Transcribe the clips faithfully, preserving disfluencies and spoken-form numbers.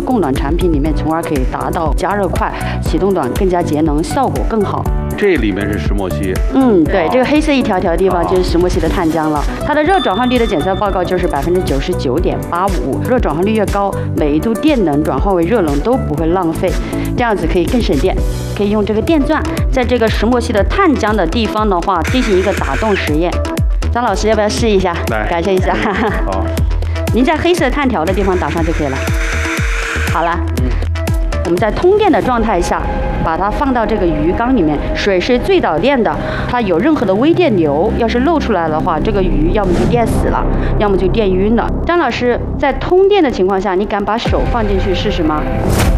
供暖产品里面，从而可以达到加热快、启动短、更加节能，效果更好。 这里面是石墨烯。 嗯，对，这个黑色一条条的地方就是石墨烯的碳浆了。它的热转换率的检测报告就是百分之九十九点八五，热转换率越高，每一度电能转换为热能都不会浪费，这样子可以更省电。可以用这个电钻在这个石墨烯的碳浆的地方的话，进行一个打洞实验。张老师要不要试一下？ 来， 感谢一下。 好， 您在黑色碳条的地方打上就可以了。好了，嗯，我们在通电的状态下，把它放到这个鱼缸里面，水是最导电的，它有任何的微电流，要是漏出来的话，这个鱼要么就电死了，要么就电晕了。张老师，在通电的情况下，你敢把手放进去试试吗？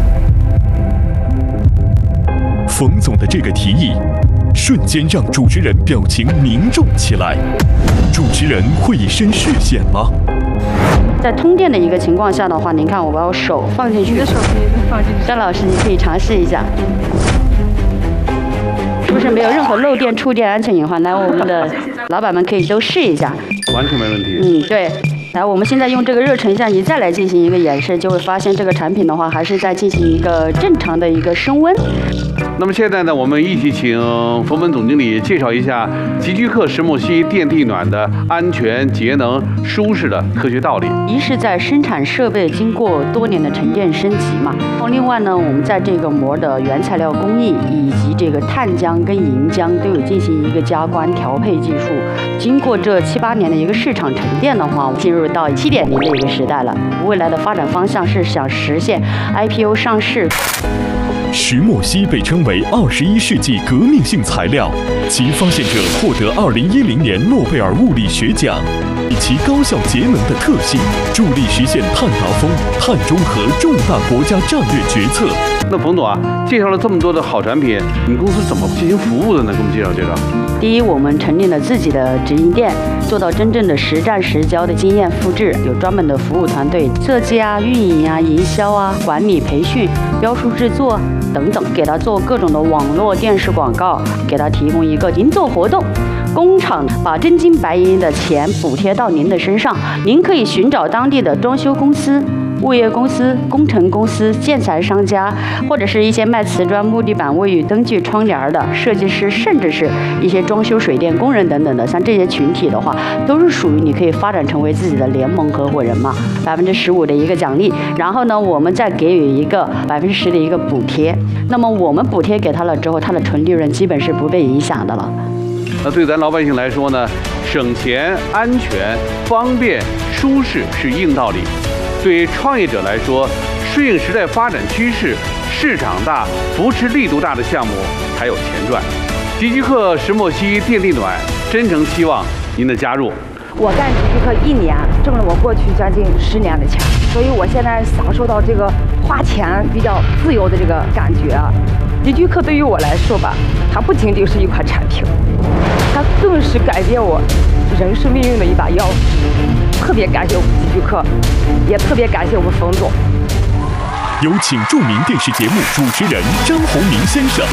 冯总的这个提议，瞬间让主持人表情凝重起来。主持人会以身试险吗？ 在通电的一个情况下的话，您看我把我手放进去， 你的手可以放进去。 张老师，你可以尝试一下，是不是没有任何漏电、触电安全隐患？来，我们的老板们可以都试一下， 完全没问题。 嗯，对。来，我们现在用这个热成像仪再来进行一个演示，就会发现这个产品的话，还是在进行一个正常的一个升温。 那么现在呢，我们一起请冯文总经理介绍一下极居客石墨烯电地暖的安全、节能、舒适的科学道理。 一是在生产设备经过多年的沉淀升级嘛，另外呢，我们在这个膜的原材料工艺以及这个碳浆跟银浆都有进行一个加关调配技术。经过这七八年的一个市场沉淀的话，进入到七点零的一个时代了。未来的发展方向是想实现 I P O 上市。 石墨烯被称为二十一世纪革命性材料，其发现者获得二零一零年诺贝尔物理学奖。以其高效节能的特性，助力实现碳达峰、碳中和重大国家战略决策。 那冯总啊，介绍了这么多的好产品，你们公司怎么进行服务的呢？给我们介绍介绍。 第一，我们成立了自己的直营店，做到真正的实战实教的经验复制，有专门的服务团队，设计啊、运营啊、营销啊、管理、培训、标书制作等等，给他做各种的网络电视广告，给他提供一个您做活动。工厂把真金白银的钱补贴到您的身上，您可以寻找当地的装修公司、物业公司、工程公司、建材商家，或者是一些卖瓷砖、木地板、卫浴、灯具、窗帘的设计师，甚至是一些装修水电工人等等的，像这些群体的话，都是属于你可以发展成为自己的联盟合伙人嘛，百分之十五的一个奖励，然后呢，我们再给予一个百分之十的一个补贴。那么我们补贴给他了之后，他的纯利润基本是不被影响的了。 那对咱老百姓来说呢，省钱、安全、方便、舒适是硬道理；对创业者来说，顺应时代发展趋势、市场大、扶持力度大的项目才有钱赚。极居客石墨烯电地暖真诚期望您的加入。 我干极居客一年，挣了我过去将近十年的钱，所以我现在享受到这个花钱比较自由的这个感觉啊。极居客对于我来说吧，它不仅仅是一款产品，它更是改变我人生命运的一把钥匙。特别感谢我们极居客，也特别感谢我们冯总。 有请著名电视节目主持人张宏明先生。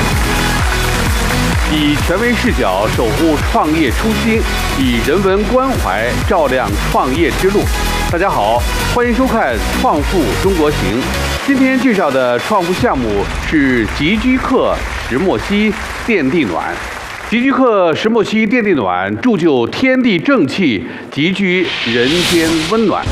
以权威视角守护创业初心，以人文关怀照亮创业之路。大家好，欢迎收看《创富中国行》。今天介绍的创富项目是极居客石墨烯电地暖。极居客石墨烯电地暖铸就天地正气，极居人间温暖。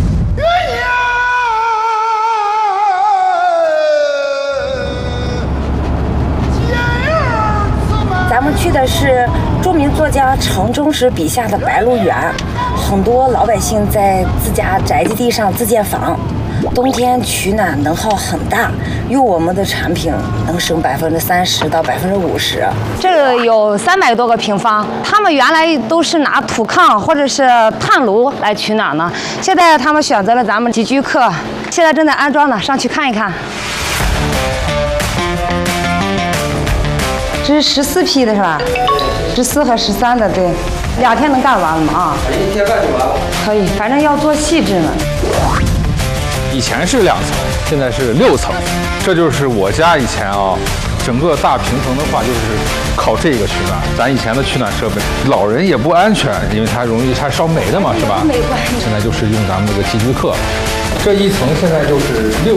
咱们去的是著名作家程中实笔下的白鹿原，很多老百姓在自家宅基地上自建房，冬天取暖能耗很大，用我们的产品能省百分之三十到百分之五十。 这个有三百多个平方，他们原来都是拿土炕或者是炭炉来取暖呢，现在他们选择了咱们极居客，现在正在安装呢，上去看一看。这是十四批的是吧？十四和十三的，对，两天能干完了吗？啊， 一天干就完了。 可以，反正要做细致呢。 以前是两层，现在是六层，这就是我家以前啊，整个大平层的话就是靠这个取暖。咱以前的取暖设备，老人也不安全，因为它容易它烧煤的嘛，是吧？ 没关系。 现在就是用咱们这个极居客，这一层现在就是六。